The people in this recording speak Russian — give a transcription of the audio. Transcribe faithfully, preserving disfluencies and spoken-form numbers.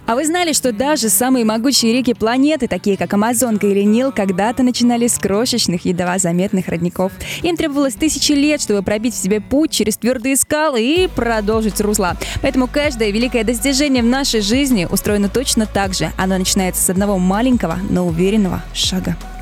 А вы знали, что даже самые могучие реки планеты, такие как Амазонка или Нил, когда-то начинали с крошечных, едва заметных родников? Им требовалось тысячи лет, чтобы пробить в себе путь через твердые скалы и продолжить русло. Поэтому каждое великое достижение в нашей жизни устроено точно так же. Оно начинается с одного маленького, но уверенного шага.